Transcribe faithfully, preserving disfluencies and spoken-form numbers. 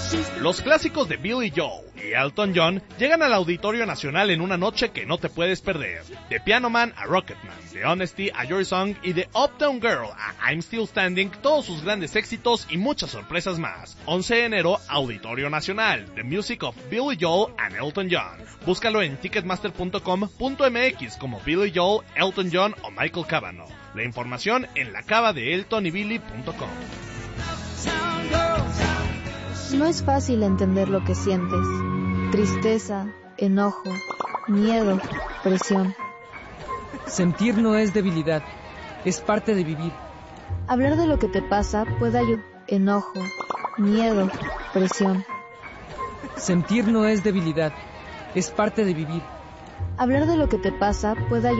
Los clásicos de Billy Joel y Elton John llegan al Auditorio Nacional en una noche que no te puedes perder. De Piano Man a Rocketman, de Honesty a Your Song y de Uptown Girl a I'm Still Standing, todos sus grandes éxitos y muchas sorpresas más. once de enero, Auditorio Nacional, The Music of Billy Joel and Elton John. Búscalo en ticketmaster punto com punto m x como Billy Joel, Elton John o Michael Cavanaugh. La información en la cava de elton y billy punto com. No es fácil entender lo que sientes. Tristeza, enojo, miedo, presión. Sentir no es debilidad, es parte de vivir. Hablar de lo que te pasa puede ayudar. Enojo, miedo, presión. Sentir no es debilidad, es parte de vivir. Hablar de lo que te pasa puede ayudar.